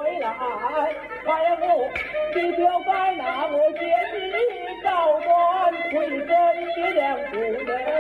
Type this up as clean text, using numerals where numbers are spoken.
回来，还我你就该拿我见你高官，回身的两夫人。